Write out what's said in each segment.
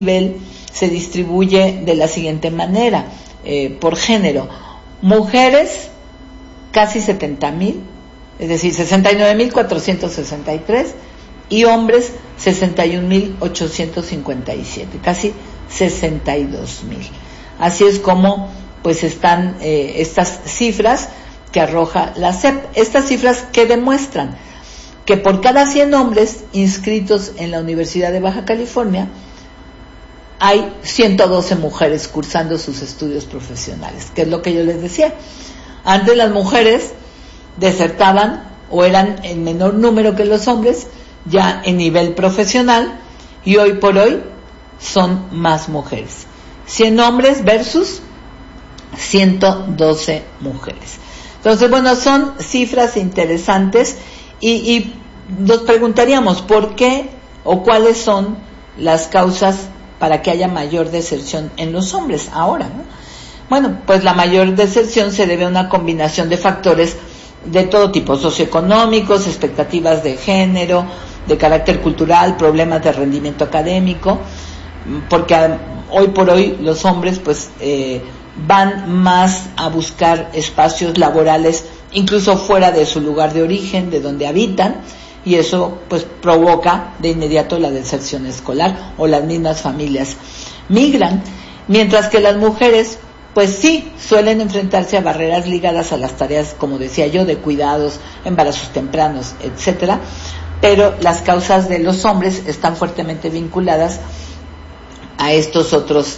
nivel se distribuye de la siguiente manera, por género. Mujeres, casi 70,000, es decir, 69,463, y hombres, 61,857, casi 62,000. Así es como pues están estas cifras que arroja la SEP. Estas cifras que demuestran que por cada 100 hombres inscritos en la Universidad de Baja California, hay 112 mujeres cursando sus estudios profesionales, que es lo que yo les decía. Antes las mujeres desertaban o eran en menor número que los hombres, ya en nivel profesional, y hoy por hoy son más mujeres. 100 hombres versus 112 mujeres. Entonces, bueno, son cifras interesantes y nos preguntaríamos por qué o cuáles son las causas para que haya mayor deserción en los hombres ahora, ¿no? Bueno, pues la mayor deserción se debe a una combinación de factores de todo tipo, socioeconómicos, expectativas de género, de carácter cultural, problemas de rendimiento académico, porque hoy por hoy los hombres pues van más a buscar espacios laborales incluso fuera de su lugar de origen, de donde habitan, y eso pues provoca de inmediato la deserción escolar, o las mismas familias migran, mientras que las mujeres pues sí suelen enfrentarse a barreras ligadas a las tareas, como decía yo, de cuidados, embarazos tempranos, etcétera, pero las causas de los hombres están fuertemente vinculadas a estos otros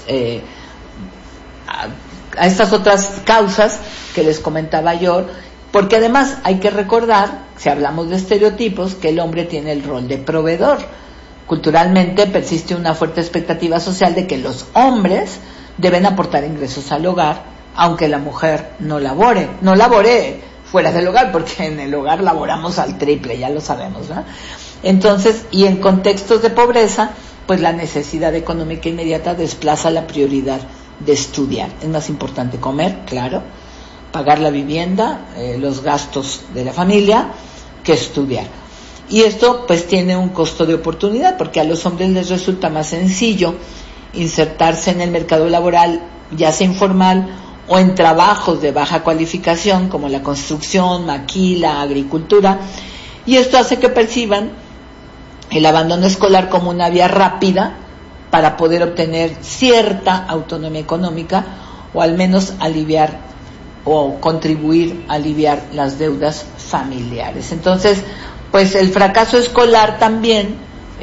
a estas otras causas que les comentaba yo, porque además hay que recordar, si hablamos de estereotipos, que el hombre tiene el rol de proveedor. Culturalmente persiste una fuerte expectativa social de que los hombres deben aportar ingresos al hogar, aunque la mujer no labore fuera del hogar, porque en el hogar laboramos al triple, ya lo sabemos, ¿no? Entonces, y en contextos de pobreza, pues la necesidad económica inmediata desplaza la prioridad de estudiar. Es más importante comer, claro, pagar la vivienda, los gastos de la familia, que estudiar. Y esto pues tiene un costo de oportunidad, porque a los hombres les resulta más sencillo insertarse en el mercado laboral, ya sea informal o en trabajos de baja cualificación como la construcción, maquila, agricultura, y esto hace que perciban el abandono escolar como una vía rápida para poder obtener cierta autonomía económica, o al menos aliviar o contribuir a aliviar las deudas familiares. Entonces, pues el fracaso escolar también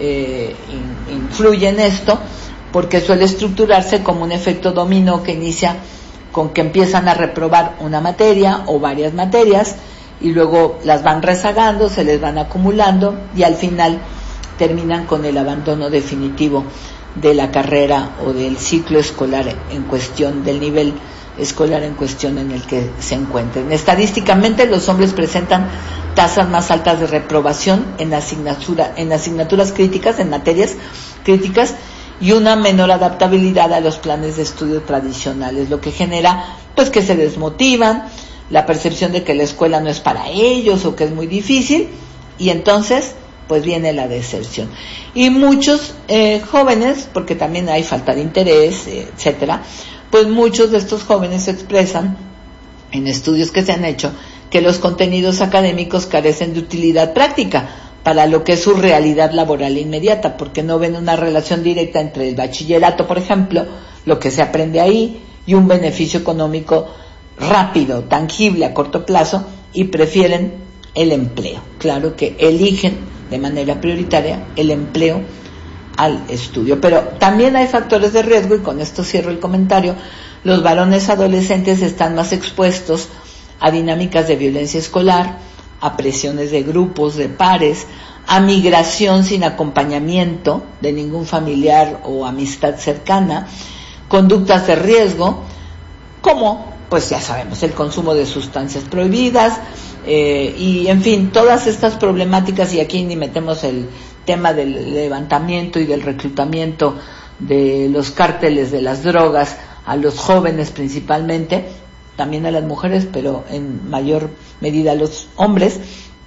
influye en esto, porque suele estructurarse como un efecto dominó que inicia con que empiezan a reprobar una materia o varias materias, y luego las van rezagando, se les van acumulando, y al final terminan con el abandono definitivo de la carrera o del ciclo escolar en cuestión, del nivel escolar en cuestión en el que se encuentren. Estadísticamente, los hombres presentan tasas más altas de reprobación en asignaturas críticas, en materias críticas, y una menor adaptabilidad a los planes de estudio tradicionales, lo que genera pues que se desmotivan, la percepción de que la escuela no es para ellos o que es muy difícil, y entonces pues viene la deserción. Y muchos jóvenes, porque también hay falta de interés, etcétera, pues muchos de estos jóvenes expresan en estudios que se han hecho que los contenidos académicos carecen de utilidad práctica para lo que es su realidad laboral inmediata, porque no ven una relación directa entre el bachillerato, por ejemplo, lo que se aprende ahí, y un beneficio económico rápido, tangible, a corto plazo, y prefieren el empleo. Claro que eligen de manera prioritaria el empleo al estudio. Pero también hay factores de riesgo, y con esto cierro el comentario. Los varones adolescentes están más expuestos a dinámicas de violencia escolar, a presiones de grupos, de pares, a migración sin acompañamiento de ningún familiar o amistad cercana, conductas de riesgo, como, pues ya sabemos, el consumo de sustancias prohibidas, y en fin, todas estas problemáticas, y aquí ni metemos el tema del levantamiento y del reclutamiento de los cárteles de las drogas a los jóvenes principalmente, también a las mujeres, pero en mayor medida a los hombres,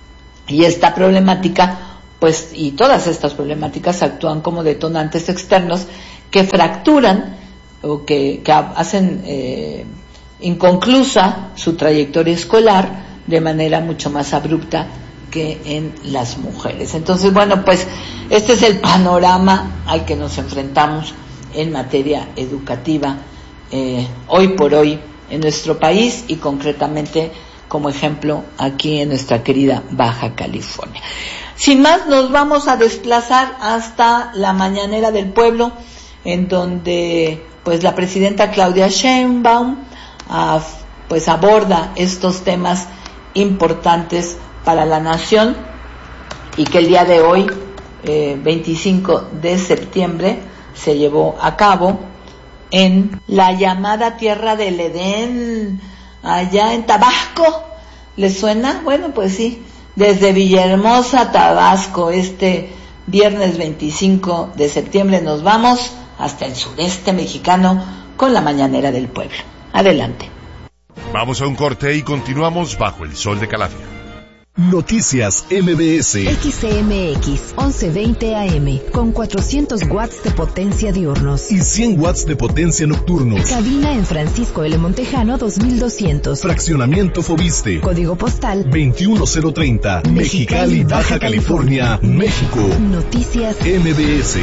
y esta problemática, pues, y todas estas problemáticas actúan como detonantes externos que fracturan o que hacen inconclusa su trayectoria escolar de manera mucho más abrupta que en las mujeres. Entonces, bueno, pues este es el panorama al que nos enfrentamos en materia educativa hoy por hoy en nuestro país y concretamente como ejemplo aquí en nuestra querida Baja California. Sin más, nos vamos a desplazar hasta la mañanera del pueblo, en donde pues la presidenta Claudia Sheinbaum pues aborda estos temas importantes para la nación y que el día de hoy, 25 de septiembre, se llevó a cabo en la llamada Tierra del Edén, allá en Tabasco. ¿Les suena? Bueno, pues sí, desde Villahermosa, Tabasco, este viernes 25 de septiembre nos vamos hasta el sureste mexicano con la mañanera del pueblo. Adelante. Vamos a un corte y continuamos bajo el sol de Calafia. Noticias MBS. XCMX 1120 AM con 400 watts de potencia diurnos y 100 watts de potencia nocturnos. Cabina en Francisco L. Montejano 2200. Fraccionamiento Fobiste. Código postal 21030. Mexicali, Baja California, México. Noticias MBS.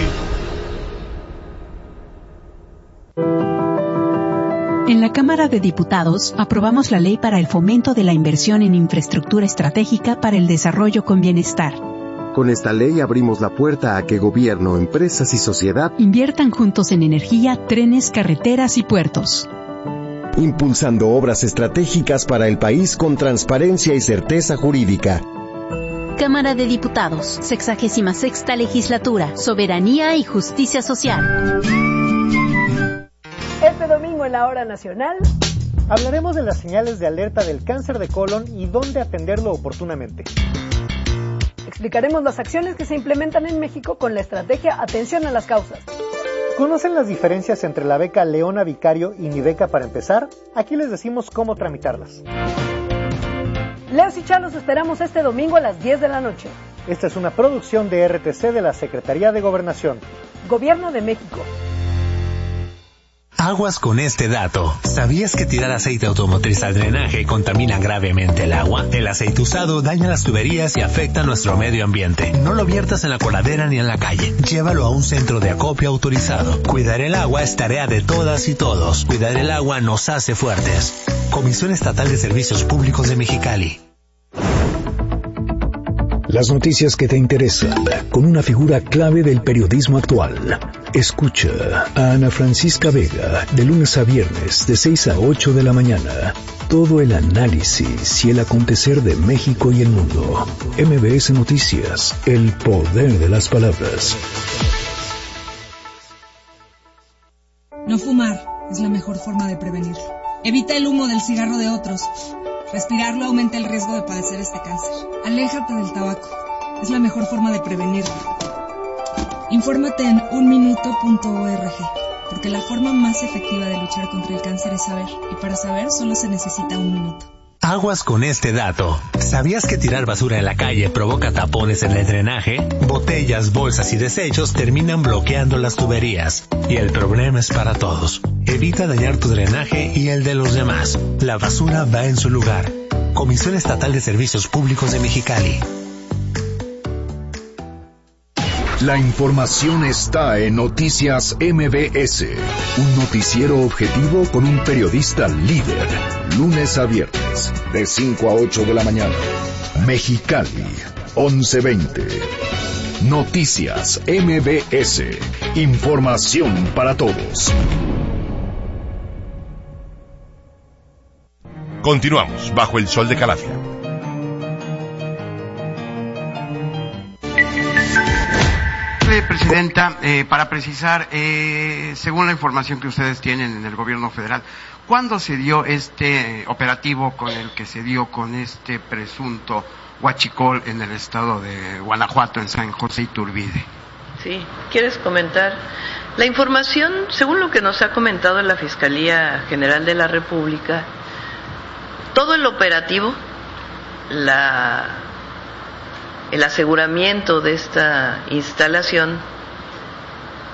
En la Cámara de Diputados aprobamos la Ley para el Fomento de la Inversión en Infraestructura Estratégica para el Desarrollo con Bienestar. Con esta ley abrimos la puerta a que gobierno, empresas y sociedad inviertan juntos en energía, trenes, carreteras y puertos, impulsando obras estratégicas para el país con transparencia y certeza jurídica. Cámara de Diputados, 66ª Legislatura, Soberanía y Justicia Social. Este domingo en la Hora Nacional hablaremos de las señales de alerta del cáncer de colon y dónde atenderlo oportunamente. Explicaremos las acciones que se implementan en México con la estrategia Atención a las Causas. ¿Conocen las diferencias entre la beca Leona Vicario y Mi Beca para Empezar? Aquí les decimos cómo tramitarlas. Leos y Chá los esperamos este domingo a las 10 de la noche. Esta es una producción de RTC de la Secretaría de Gobernación. Gobierno de México. Aguas con este dato. ¿Sabías que tirar aceite automotriz al drenaje contamina gravemente el agua? El aceite usado daña las tuberías y afecta a nuestro medio ambiente. No lo viertas en la coladera ni en la calle. Llévalo a un centro de acopio autorizado. Cuidar el agua es tarea de todas y todos. Cuidar el agua nos hace fuertes. Comisión Estatal de Servicios Públicos de Mexicali. Las noticias que te interesan, con una figura clave del periodismo actual. Escucha a Ana Francisca Vega, de lunes a viernes, de 6 a 8 de la mañana. Todo el análisis y el acontecer de México y el mundo. MBS Noticias, el poder de las palabras. No fumar es la mejor forma de prevenirlo. Evita el humo del cigarro de otros. Respirarlo aumenta el riesgo de padecer este cáncer. Aléjate del tabaco. Es la mejor forma de prevenirlo. Infórmate en unminuto.org, porque la forma más efectiva de luchar contra el cáncer es saber, y para saber solo se necesita un minuto. Aguas con este dato. ¿Sabías que tirar basura en la calle provoca tapones en el drenaje? Botellas, bolsas y desechos terminan bloqueando las tuberías. Y el problema es para todos. Evita dañar tu drenaje y el de los demás. La basura va en su lugar. Comisión Estatal de Servicios Públicos de Mexicali. La información está en Noticias MBS, un noticiero objetivo con un periodista líder, lunes a viernes, de 5 a 8 de la mañana. Mexicali, 1120. Noticias MBS, información para todos. Continuamos bajo el sol de Calafia. Presidenta, para precisar, según la información que ustedes tienen en el gobierno federal, ¿cuándo se dio este operativo con el que se dio con este presunto huachicol en el estado de Guanajuato, en San José Iturbide? Sí, ¿quieres comentar? La información, según lo que nos ha comentado la Fiscalía General de la República, todo el operativo, el aseguramiento de esta instalación,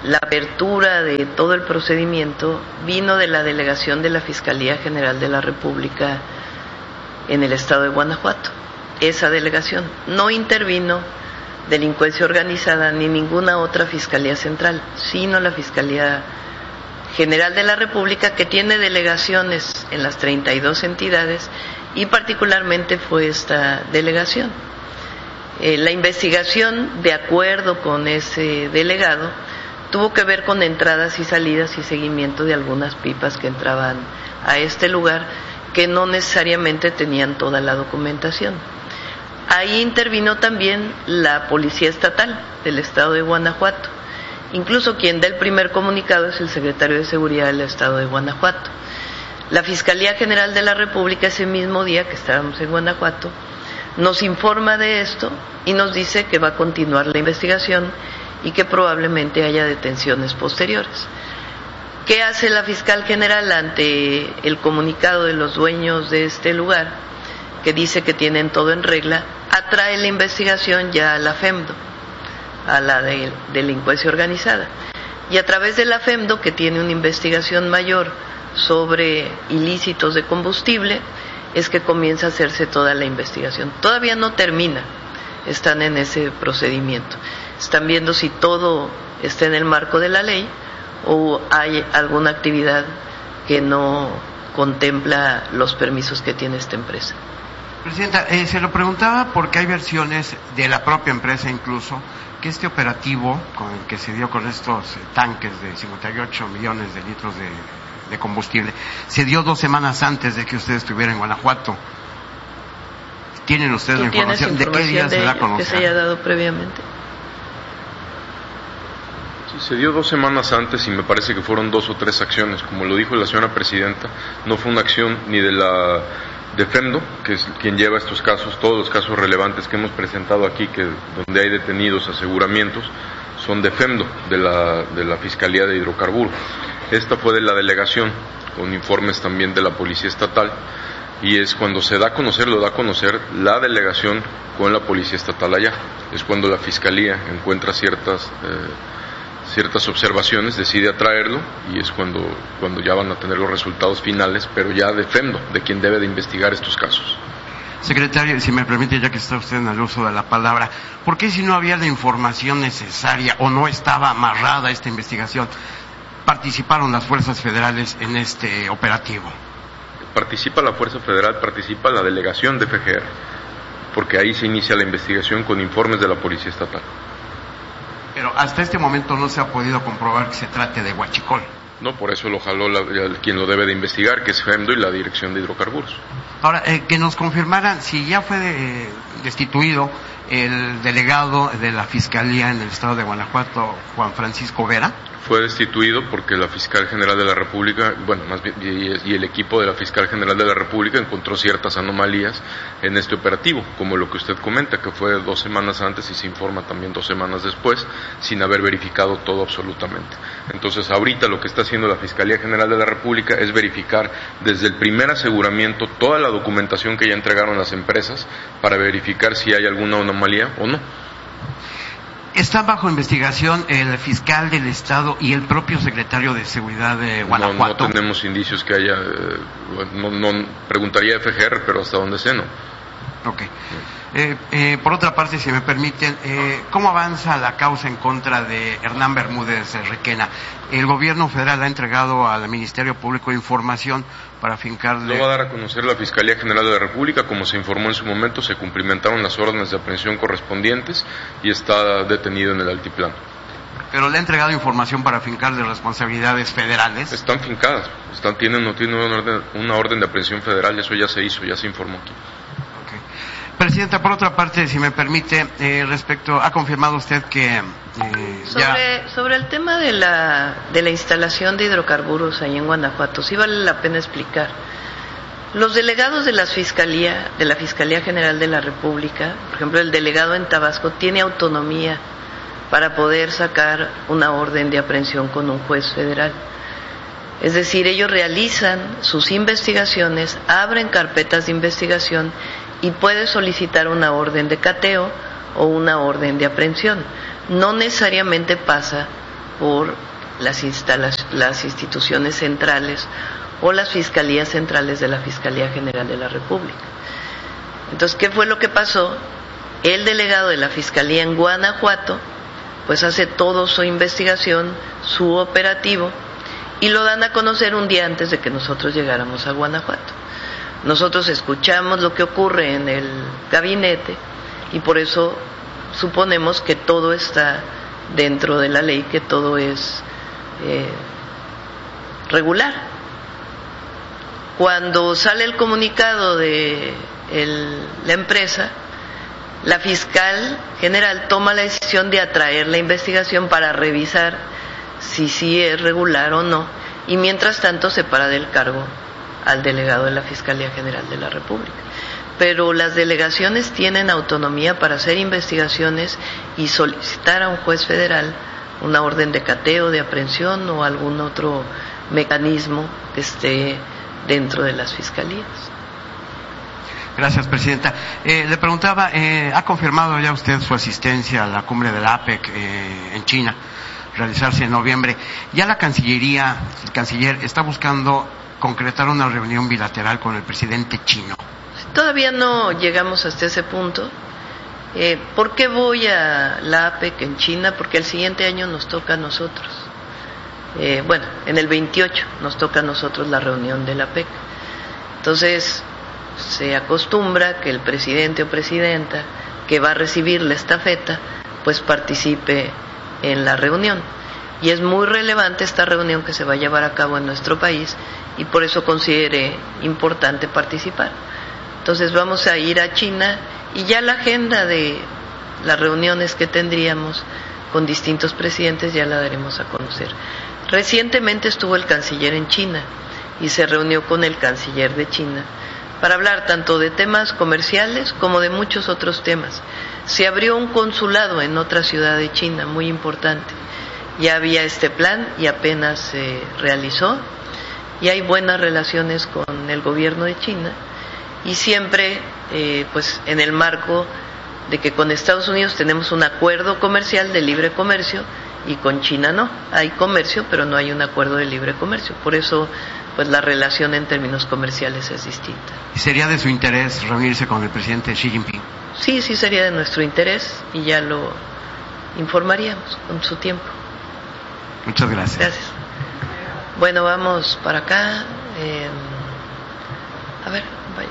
la apertura de todo el procedimiento vino de la delegación de la Fiscalía General de la República en el estado de Guanajuato. Esa delegación no intervino delincuencia organizada ni ninguna otra fiscalía central, sino la Fiscalía General de la República, que tiene delegaciones en las 32 entidades, y particularmente fue esta delegación. La investigación, de acuerdo con ese delegado, tuvo que ver con entradas y salidas y seguimiento de algunas pipas que entraban a este lugar, que no necesariamente tenían toda la documentación. Ahí intervino también la Policía Estatal del estado de Guanajuato. Incluso quien da el primer comunicado es el secretario de Seguridad del estado de Guanajuato. La Fiscalía General de la República, ese mismo día que estábamos en Guanajuato, nos informa de esto y nos dice que va a continuar la investigación y que probablemente haya detenciones posteriores. ¿Qué hace la fiscal general ante el comunicado de los dueños de este lugar, que dice que tienen todo en regla? Atrae la investigación ya a la FEMDO, a la de delincuencia organizada, y a través de la FEMDO, que tiene una investigación mayor sobre ilícitos de combustible, es que comienza a hacerse toda la investigación. Todavía no termina, están en ese procedimiento, están viendo si todo está en el marco de la ley o hay alguna actividad que no contempla los permisos que tiene esta empresa. Presidenta, se lo preguntaba porque hay versiones de la propia empresa incluso que este operativo con el que se dio con estos tanques de 58 millones de litros de combustible se dio 2 semanas antes de que usted estuviera en Guanajuato. ¿Tienen ustedes la información? ¿De qué día se da a conocer? ¿Que se haya dado previamente? Sí, se dio 2 semanas antes y me parece que fueron 2 o 3 acciones. Como lo dijo la señora presidenta, no fue una acción ni de FEMDO, que es quien lleva estos casos, todos los casos relevantes que hemos presentado aquí, que donde hay detenidos, aseguramientos, son de FEMDO, de la Fiscalía de Hidrocarburos. Esta fue de la delegación, con informes también de la Policía Estatal, y es cuando se da a conocer, lo da a conocer la delegación con la Policía Estatal allá. Es cuando la Fiscalía encuentra ciertas observaciones, decide atraerlo, y es cuando ya van a tener los resultados finales, pero ya de FEMDO, de quien debe de investigar estos casos. Secretario, si me permite, ya que está usted en el uso de la palabra, ¿por qué si no había la información necesaria o no estaba amarrada esta investigación, participaron las fuerzas federales en este operativo? Participa la Fuerza Federal, participa la delegación de FGR, porque ahí se inicia la investigación con informes de la Policía Estatal. Pero hasta este momento no se ha podido comprobar que se trate de huachicol. No, por eso lo jaló quien lo debe de investigar, que es FEMDO y la Dirección de Hidrocarburos. Ahora, que nos confirmaran si ya fue destituido el delegado de la Fiscalía en el estado de Guanajuato, Juan Francisco Vera. Fue destituido porque la Fiscal General de la República, bueno, más bien, y el equipo de la Fiscal General de la República encontró ciertas anomalías en este operativo, como lo que usted comenta, que fue 2 semanas antes y se informa también 2 semanas después, sin haber verificado todo absolutamente. Entonces, ahorita lo que está haciendo la Fiscalía General de la República es verificar desde el primer aseguramiento toda la documentación que ya entregaron las empresas para verificar si hay alguna anomalía o no. ¿Está bajo investigación el fiscal del estado y el propio secretario de Seguridad de Guanajuato? No tenemos indicios que haya, no preguntaría a FGR, pero hasta donde sé no. Ok. Por otra parte, si me permiten, ¿cómo avanza la causa en contra de Hernán Bermúdez Requena? El gobierno federal ha entregado al Ministerio Público información para afincarle... Lo va a dar a conocer la Fiscalía General de la República. Como se informó en su momento, se cumplimentaron las órdenes de aprehensión correspondientes y está detenido en el altiplano. ¿Pero le ha entregado información para afincarle responsabilidades federales? Están fincadas, tienen una orden de aprehensión federal, eso ya se hizo, ya se informó aquí. Presidenta, por otra parte, si me permite, ha confirmado usted que sobre el tema de la instalación de hidrocarburos ahí en Guanajuato, sí vale la pena explicar. Los delegados de la Fiscalía General de la República, por ejemplo, el delegado en Tabasco tiene autonomía para poder sacar una orden de aprehensión con un juez federal. Es decir, ellos realizan sus investigaciones, abren carpetas de investigación y puede solicitar una orden de cateo o una orden de aprehensión. No necesariamente pasa por las instituciones centrales o las fiscalías centrales de la Fiscalía General de la República. Entonces, ¿qué fue lo que pasó? El delegado de la Fiscalía en Guanajuato pues hace todo su investigación, su operativo, y lo dan a conocer un día antes de que nosotros llegáramos a Guanajuato. Nosotros escuchamos lo que ocurre en el gabinete y por eso suponemos que todo está dentro de la ley, que todo es regular. Cuando sale el comunicado de la empresa, la fiscal general toma la decisión de atraer la investigación para revisar si sí es regular o no, y mientras tanto se para del cargo al delegado de la Fiscalía General de la República. Pero las delegaciones tienen autonomía para hacer investigaciones y solicitar a un juez federal una orden de cateo, de aprehensión o algún otro mecanismo que esté dentro de las fiscalías. Gracias, Presidenta. Le preguntaba, ¿ha confirmado ya usted su asistencia a la cumbre de la APEC en China, realizarse en noviembre? Ya la Cancillería, el canciller, está buscando concretar una reunión bilateral con el presidente chino. Todavía no llegamos hasta ese punto. ¿Por qué voy a la APEC en China? Porque el siguiente año nos toca a nosotros. En el 28 nos toca a nosotros la reunión de la APEC. Entonces, se acostumbra que el presidente o presidenta que va a recibir la estafeta, pues participe en la reunión. Y es muy relevante esta reunión que se va a llevar a cabo en nuestro país y por eso consideré importante participar. Entonces vamos a ir a China y ya la agenda de las reuniones que tendríamos con distintos presidentes ya la daremos a conocer. Recientemente estuvo el canciller en China y se reunió con el canciller de China para hablar tanto de temas comerciales como de muchos otros temas. Se abrió un consulado en otra ciudad de China muy importante. Ya había este plan y apenas se realizó y hay buenas relaciones con el gobierno de China y siempre pues en el marco de que con Estados Unidos tenemos un acuerdo comercial de libre comercio y con China no. Hay comercio, pero no hay un acuerdo de libre comercio. Por eso pues la relación en términos comerciales es distinta. ¿Y sería de su interés reunirse con el presidente Xi Jinping? Sí, sí sería de nuestro interés y ya lo informaríamos con su tiempo. Muchas gracias. Gracias. Bueno, vamos para acá. A ver, vaya.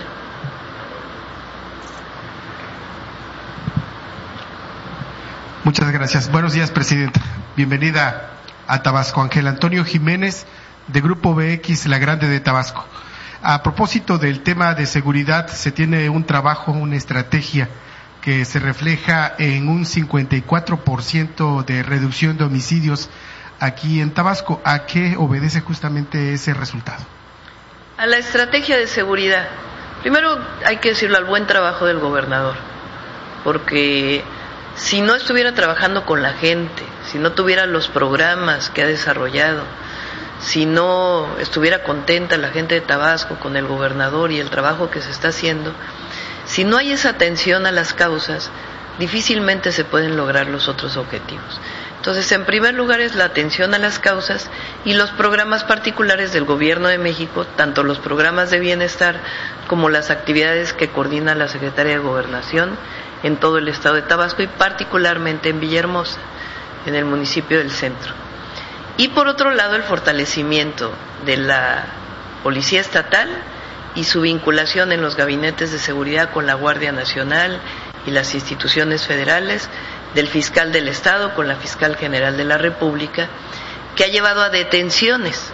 Muchas gracias. Buenos días, Presidenta. Bienvenida a Tabasco. Ángel Antonio Jiménez, de Grupo BX La Grande de Tabasco. A propósito del tema de seguridad, se tiene un trabajo, una estrategia que se refleja en un 54% de reducción de homicidios aquí en Tabasco. ¿A qué obedece justamente ese resultado? A la estrategia de seguridad. Primero hay que decirlo, al buen trabajo del gobernador, porque si no estuviera trabajando con la gente, si no tuviera los programas que ha desarrollado, si no estuviera contenta la gente de Tabasco con el gobernador y el trabajo que se está haciendo, si no hay esa atención a las causas, difícilmente se pueden lograr los otros objetivos. Entonces, en primer lugar es la atención a las causas y los programas particulares del Gobierno de México, tanto los programas de bienestar como las actividades que coordina la Secretaría de Gobernación en todo el estado de Tabasco y particularmente en Villahermosa, en el municipio del centro. Y por otro lado, el fortalecimiento de la Policía Estatal y su vinculación en los gabinetes de seguridad con la Guardia Nacional y las instituciones federales, del fiscal del Estado con la fiscal general de la República, que ha llevado a detenciones.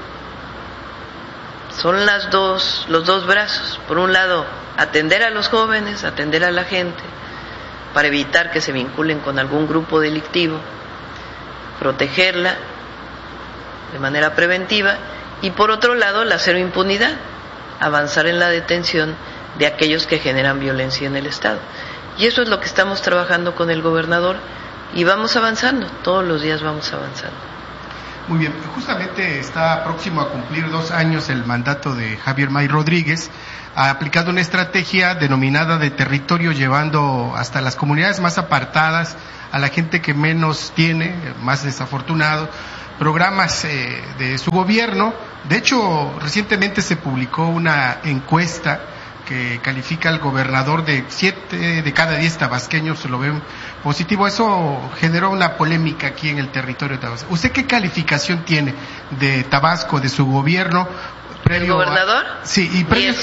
Son los dos brazos. Por un lado, atender a los jóvenes, atender a la gente, para evitar que se vinculen con algún grupo delictivo, protegerla de manera preventiva, y por otro lado, la cero impunidad, avanzar en la detención de aquellos que generan violencia en el Estado. Y eso es lo que estamos trabajando con el gobernador y vamos avanzando, todos los días vamos avanzando. Muy bien, justamente está próximo a cumplir 2 años el mandato de Javier May Rodríguez, aplicando una estrategia denominada de territorio, llevando hasta las comunidades más apartadas, a la gente que menos tiene, más desafortunado, programas de su gobierno. De hecho, recientemente se publicó una encuesta que califica al gobernador de 7 de cada 10 tabasqueños se lo ven positivo. Eso generó una polémica aquí en el territorio de Tabasco. ¿Usted qué calificación tiene de Tabasco, de su gobierno? ¿El gobernador? Sí, y previo...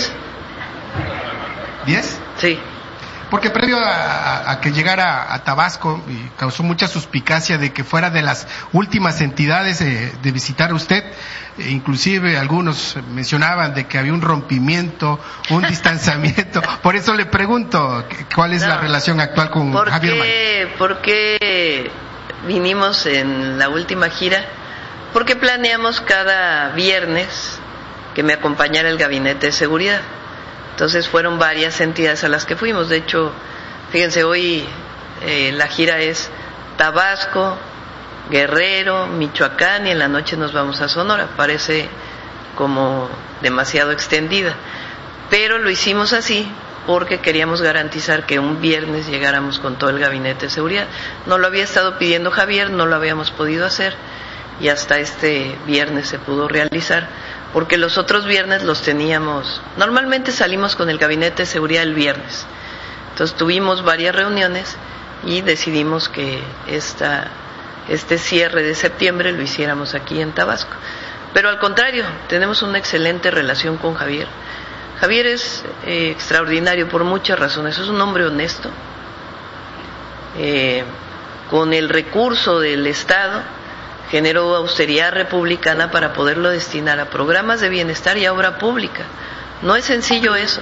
10. ¿10? Sí. Porque previo a que llegara a Tabasco, y causó mucha suspicacia de que fuera de las últimas entidades de visitar usted, inclusive algunos mencionaban de que había un rompimiento, un distanciamiento. Por eso le pregunto, ¿cuál es la relación actual con Javier May? ¿Por qué vinimos en la última gira? Porque planeamos cada viernes que me acompañara el Gabinete de Seguridad. Entonces fueron varias entidades a las que fuimos. De hecho, fíjense, hoy la gira es Tabasco, Guerrero, Michoacán, y en la noche nos vamos a Sonora. Parece como demasiado extendida, pero lo hicimos así porque queríamos garantizar que un viernes llegáramos con todo el Gabinete de Seguridad. No lo había estado pidiendo Javier, no lo habíamos podido hacer, y hasta este viernes se pudo realizar, porque los otros viernes los teníamos, normalmente salimos con el Gabinete de Seguridad el viernes. Entonces tuvimos varias reuniones y decidimos que este cierre de septiembre lo hiciéramos aquí en Tabasco. Pero al contrario, tenemos una excelente relación con Javier. Javier es extraordinario por muchas razones. Es un hombre honesto, con el recurso del Estado generó austeridad republicana para poderlo destinar a programas de bienestar y a obra pública. No es sencillo eso,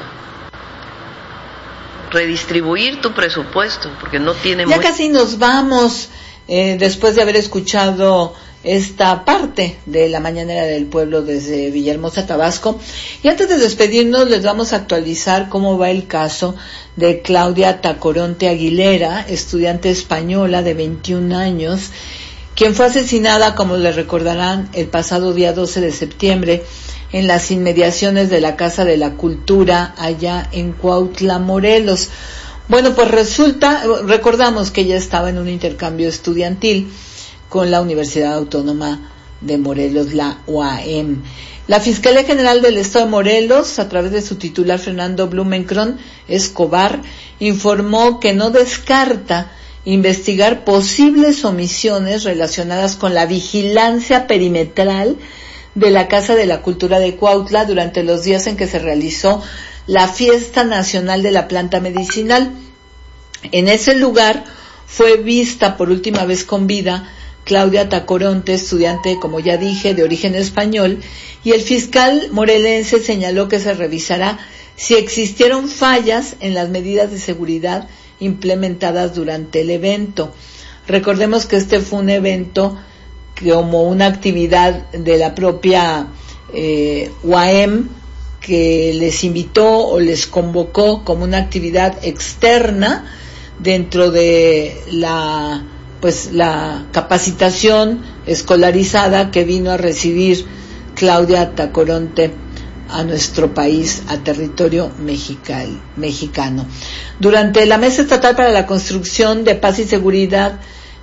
redistribuir tu presupuesto, porque no tiene... Ya casi nos vamos, después de haber escuchado esta parte de la Mañanera del Pueblo desde Villahermosa, Tabasco. Y antes de despedirnos, les vamos a actualizar cómo va el caso de Claudia Tacoronte Aguilera, estudiante española de 21 años, quien fue asesinada, como le recordarán, el pasado día 12 de septiembre en las inmediaciones de la Casa de la Cultura, allá en Cuautla, Morelos. Bueno, pues recordamos que ella estaba en un intercambio estudiantil con la Universidad Autónoma de Morelos, la UAM. La Fiscalía General del Estado de Morelos, a través de su titular Fernando Blumenkron Escobar, informó que no descarta investigar posibles omisiones relacionadas con la vigilancia perimetral de la Casa de la Cultura de Cuautla durante los días en que se realizó la Fiesta Nacional de la Planta Medicinal. En ese lugar fue vista por última vez con vida Claudia Tacoronte, estudiante, como ya dije, de origen español, y el fiscal morelense señaló que se revisará si existieron fallas en las medidas de seguridad implementadas durante el evento. Recordemos que este fue un evento como una actividad de la propia UAM, que les invitó o les convocó como una actividad externa dentro de la capacitación escolarizada que vino a recibir Claudia Tacoronte a nuestro país, a territorio mexicano. Durante la Mesa Estatal para la Construcción de Paz y Seguridad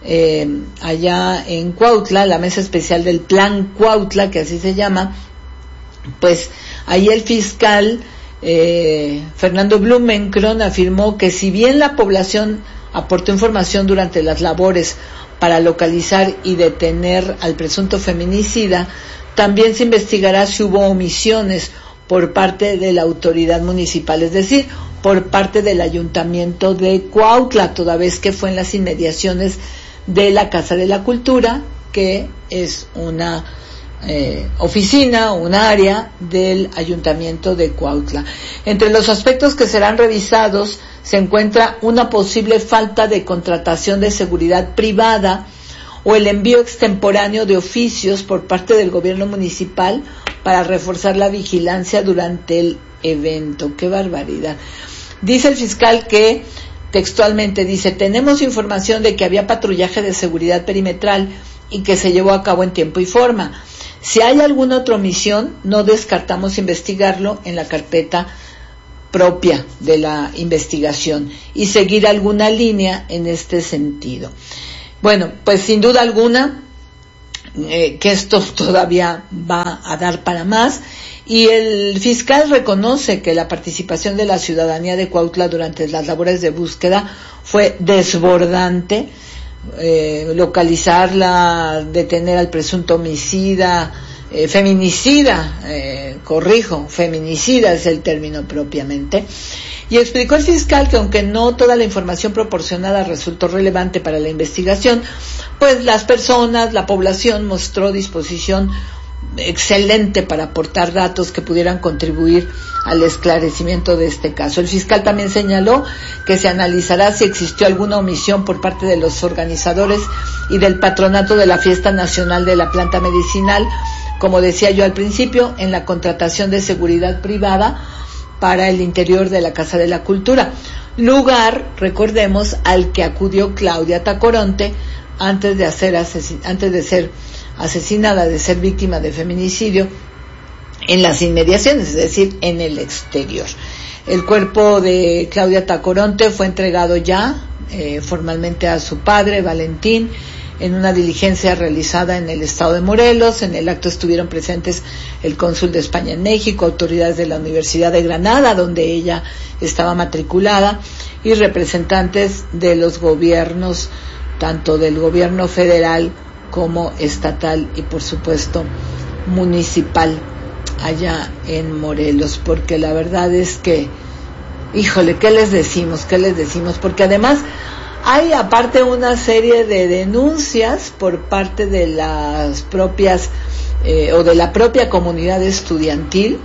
allá en Cuautla, la Mesa Especial del Plan Cuautla, que así se llama, pues ahí el fiscal Fernando Blumenkron afirmó que si bien la población aportó información durante las labores para localizar y detener al presunto feminicida, también se investigará si hubo omisiones por parte de la autoridad municipal, es decir, por parte del Ayuntamiento de Cuautla, toda vez que fue en las inmediaciones de la Casa de la Cultura, que es una oficina, un área del Ayuntamiento de Cuautla. Entre los aspectos que serán revisados se encuentra una posible falta de contratación de seguridad privada o el envío extemporáneo de oficios por parte del gobierno municipal para reforzar la vigilancia durante el evento. ¡Qué barbaridad! Dice el fiscal que, textualmente dice, tenemos información de que había patrullaje de seguridad perimetral y que se llevó a cabo en tiempo y forma. Si hay alguna otra omisión, no descartamos investigarlo en la carpeta propia de la investigación y seguir alguna línea en este sentido. Bueno, pues sin duda alguna que esto todavía va a dar para más, y el fiscal reconoce que la participación de la ciudadanía de Cuautla durante las labores de búsqueda fue desbordante. Localizarla, detener al presunto homicida, feminicida, feminicida es el término propiamente. Y explicó el fiscal que aunque no toda la información proporcionada resultó relevante para la investigación, pues las personas, la población mostró disposición excelente para aportar datos que pudieran contribuir al esclarecimiento de este caso. El fiscal también señaló que se analizará si existió alguna omisión por parte de los organizadores y del patronato de la Fiesta Nacional de la Planta Medicinal, como decía yo al principio, en la contratación de seguridad privada para el interior de la Casa de la Cultura, lugar, recordemos, al que acudió Claudia Tacoronte antes de ser asesinada, de ser víctima de feminicidio en las inmediaciones, es decir, en el exterior. El cuerpo de Claudia Tacoronte fue entregado ya formalmente a su padre, Valentín, en una diligencia realizada en el estado de Morelos. En el acto estuvieron presentes el cónsul de España en México, autoridades de la Universidad de Granada, donde ella estaba matriculada, y representantes de los gobiernos, tanto del gobierno federal como estatal y por supuesto municipal allá en Morelos, porque la verdad es que, híjole, ¿qué les decimos? Porque además hay aparte una serie de denuncias por parte de las propias o de la propia comunidad estudiantil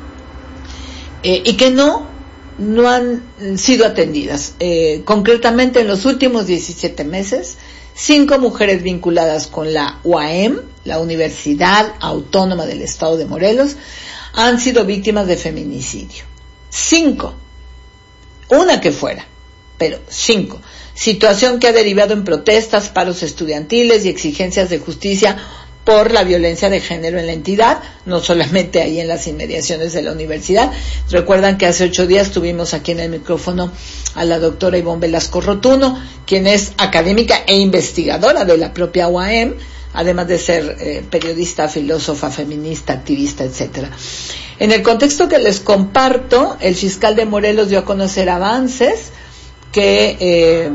y que no han sido atendidas. Concretamente, en los últimos 17 meses, 5 mujeres vinculadas con la UAM, la Universidad Autónoma del Estado de Morelos, han sido víctimas de feminicidio. 5. Una que fuera, pero 5. Situación que ha derivado en protestas, paros estudiantiles y exigencias de justicia por la violencia de género en la entidad, no solamente ahí en las inmediaciones de la universidad. Recuerdan que hace 8 días tuvimos aquí en el micrófono a la doctora Ivonne Velasco Rotuno, quien es académica e investigadora de la propia UAM, además de ser periodista, filósofa, feminista, activista, etcétera. En el contexto que les comparto, el fiscal de Morelos dio a conocer avances que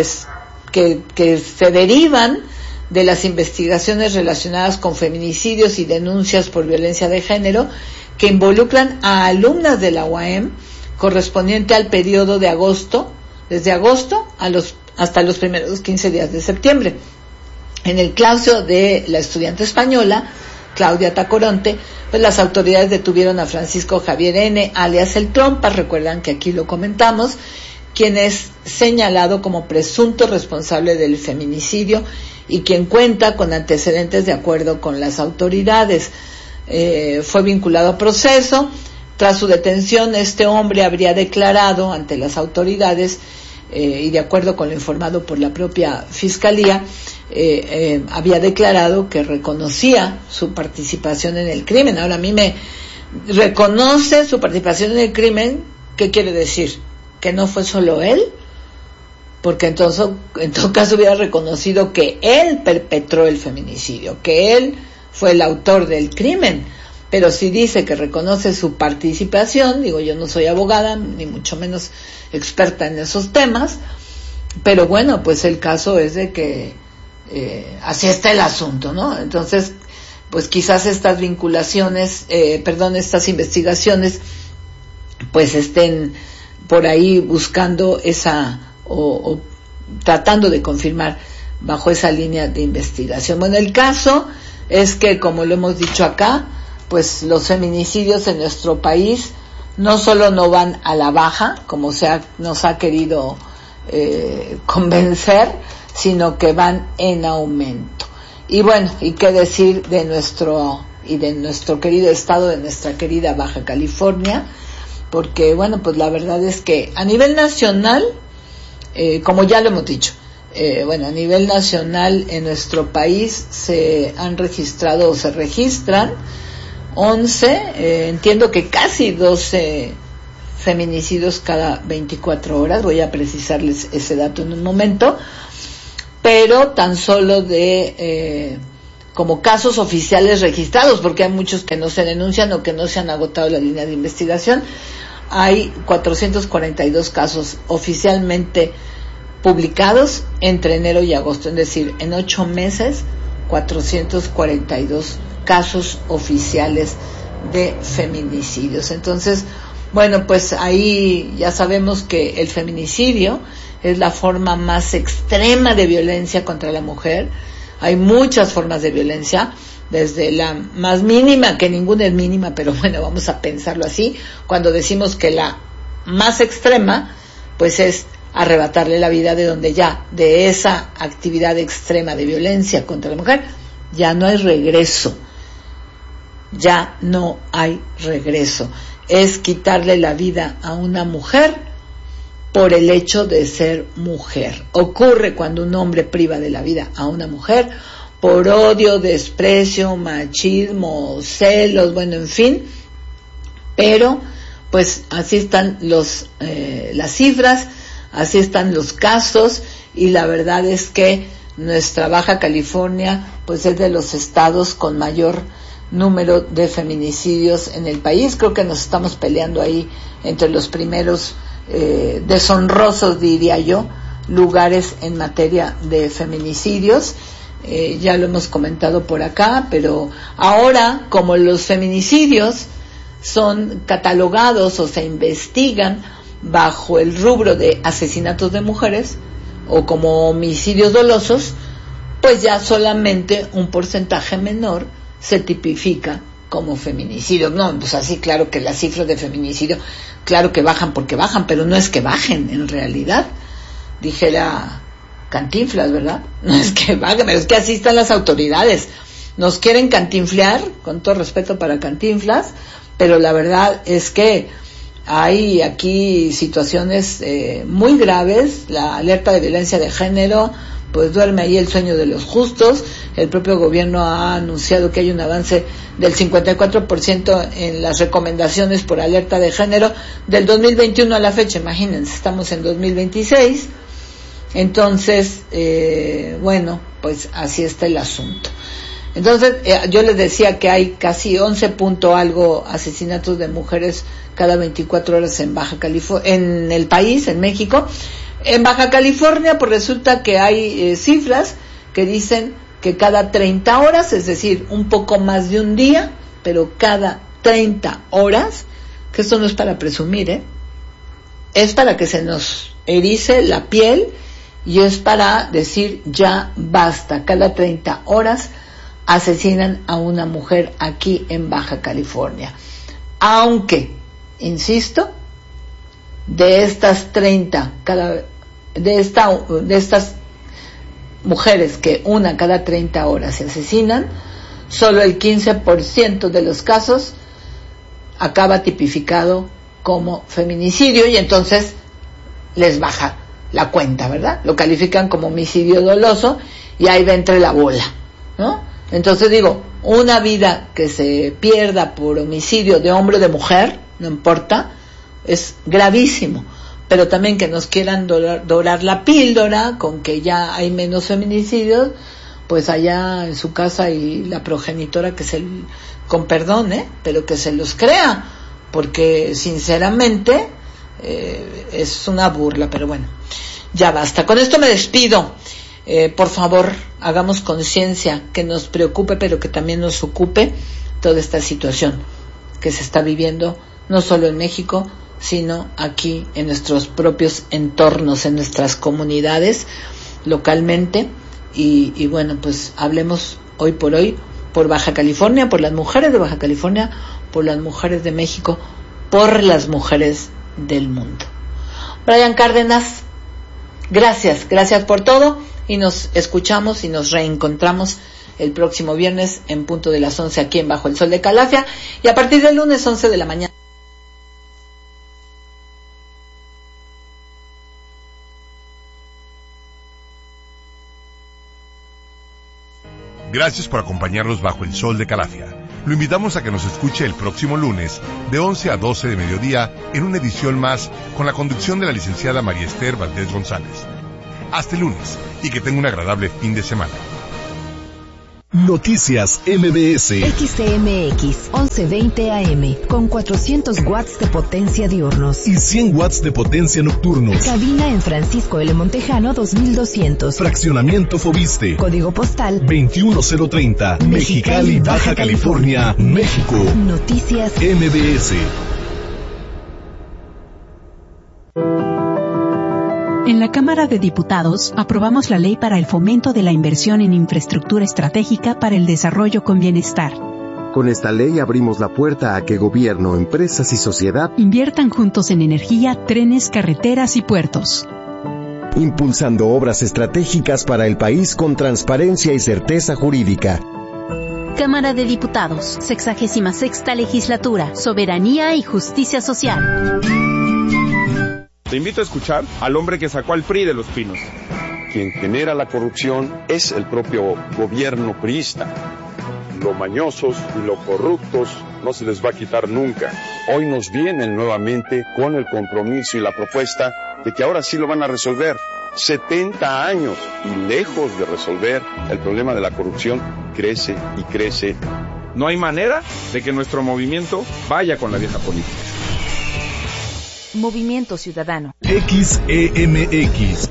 se derivan de las investigaciones relacionadas con feminicidios y denuncias por violencia de género que involucran a alumnas de la UAM, correspondiente al periodo de agosto, desde agosto hasta los primeros 15 días de septiembre. En el caso de la estudiante española, Claudia Tacoronte, pues las autoridades detuvieron a Francisco Javier N., alias El Trompas, recuerdan que aquí lo comentamos, quien es señalado como presunto responsable del feminicidio y quien cuenta con antecedentes de acuerdo con las autoridades. Fue vinculado a proceso. Tras su detención, este hombre habría declarado ante las autoridades, y de acuerdo con lo informado por la propia Fiscalía, había declarado que reconocía su participación en el crimen. Ahora, a mí me reconoce su participación en el crimen, ¿qué quiere decir? ¿Que no fue solo él? Porque entonces, en todo caso, hubiera reconocido que él perpetró el feminicidio, que él fue el autor del crimen. Pero si dice que reconoce su participación, digo, yo no soy abogada, ni mucho menos experta en esos temas, pero bueno, pues el caso es de que así está el asunto, ¿no? Entonces, pues quizás estas estas investigaciones, pues estén por ahí buscando o tratando de confirmar bajo esa línea de investigación. Bueno, el caso es que, como lo hemos dicho acá, pues los feminicidios en nuestro país no solo no van a la baja, como nos ha querido convencer, sino que van en aumento. Y bueno, y qué decir de nuestro querido estado, de nuestra querida Baja California, porque bueno, pues la verdad es que a nivel nacional, como ya lo hemos dicho, bueno, a nivel nacional en nuestro país se han registrado o se registran 11, entiendo que casi 12 feminicidios cada 24 horas, voy a precisarles ese dato en un momento, pero tan solo de como casos oficiales registrados, porque hay muchos que no se denuncian o que no se han agotado la línea de investigación. Hay 442 casos oficialmente publicados entre enero y agosto, es decir, en 8 meses, 442 casos oficiales de feminicidios. Entonces, bueno, pues ahí ya sabemos que el feminicidio es la forma más extrema de violencia contra la mujer. Hay muchas formas de violencia, desde la más mínima, que ninguna es mínima, pero bueno, vamos a pensarlo así, cuando decimos que la más extrema, pues es arrebatarle la vida, de donde ya, de esa actividad extrema de violencia contra la mujer, ya no hay regreso, ya no hay regreso. Es quitarle la vida a una mujer por el hecho de ser mujer. Ocurre cuando un hombre priva de la vida a una mujer por odio, desprecio, machismo, celos, bueno, en fin, pero pues así están las cifras, así están los casos, y la verdad es que nuestra Baja California pues es de los estados con mayor número de feminicidios en el país. Creo que nos estamos peleando ahí entre los primeros deshonrosos, diría yo, lugares en materia de feminicidios. Ya lo hemos comentado por acá, pero ahora, como los feminicidios son catalogados o se investigan bajo el rubro de asesinatos de mujeres o como homicidios dolosos, pues ya solamente un porcentaje menor se tipifica como feminicidio. No, pues así, claro que las cifras de feminicidio, claro que bajan porque bajan, pero no es que bajen en realidad, dijera Cantinflas, ¿verdad? No es que bajen, pero es que así están las autoridades. Nos quieren cantinflear, con todo respeto para Cantinflas, pero la verdad es que hay aquí situaciones muy graves. La alerta de violencia de género pues duerme ahí el sueño de los justos. El propio gobierno ha anunciado que hay un avance del 54% en las recomendaciones por alerta de género del 2021 a la fecha. Imagínense, estamos en 2026. Entonces, bueno, pues así está el asunto. Entonces, yo les decía que hay casi 11 punto algo asesinatos de mujeres cada 24 horas en Baja California, en el país, en México. En Baja California, pues resulta que hay cifras que dicen que cada 30 horas, es decir, un poco más de un día, pero cada 30 horas, que esto no es para presumir, es para que se nos erice la piel y es para decir ya basta. Cada 30 horas asesinan a una mujer aquí en Baja California. Aunque, insisto, de estas de estas mujeres que una cada 30 horas se asesinan, solo el 15% de los casos acaba tipificado como feminicidio, y entonces les baja la cuenta, ¿verdad? Lo califican como homicidio doloso y ahí va entre la bola, ¿no? Entonces digo, una vida que se pierda por homicidio de hombre o de mujer, no importa, es gravísimo. Pero también que nos quieran dorar la píldora con que ya hay menos feminicidios, pues allá en su casa y la progenitora que con perdón, pero que se los crea, porque sinceramente es una burla. Pero bueno, ya basta. Con esto me despido. Por favor, hagamos conciencia, que nos preocupe, pero que también nos ocupe toda esta situación que se está viviendo, no solo en México, sino aquí en nuestros propios entornos, en nuestras comunidades, localmente. Y bueno, pues hablemos hoy por Baja California, por las mujeres de Baja California, por las mujeres de México, por las mujeres del mundo. Brian Cárdenas, gracias por todo, y nos escuchamos y nos reencontramos el próximo viernes en punto de las 11 aquí en Bajo el Sol de Calafia, y a partir del lunes 11 de la mañana. Gracias por acompañarnos bajo el sol de Calafia. Lo invitamos a que nos escuche el próximo lunes de 11 a 12 de mediodía en una edición más con la conducción de la licenciada María Esther Valdés González. Hasta el lunes y que tenga un agradable fin de semana. Noticias MBS. XTMX 1120 AM con 400 watts de potencia diurnos y 100 watts de potencia nocturnos. Cabina en Francisco L. Montejano 2200. Fraccionamiento Fobiste. Código postal 21030. Mexicali, Baja California, México. Noticias MBS. En la Cámara de Diputados aprobamos la Ley para el Fomento de la Inversión en Infraestructura Estratégica para el Desarrollo con Bienestar. Con esta ley abrimos la puerta a que gobierno, empresas y sociedad inviertan juntos en energía, trenes, carreteras y puertos. Impulsando obras estratégicas para el país con transparencia y certeza jurídica. Cámara de Diputados, 66ª Legislatura, Soberanía y Justicia Social. Te invito a escuchar al hombre que sacó al PRI de los pinos. Quien genera la corrupción es el propio gobierno priista. Lo mañosos y lo corruptos no se les va a quitar nunca. Hoy nos vienen nuevamente con el compromiso y la propuesta de que ahora sí lo van a resolver. 70 años y lejos de resolver el problema de la corrupción, crece y crece. No hay manera de que nuestro movimiento vaya con la vieja política. Movimiento Ciudadano. XEMX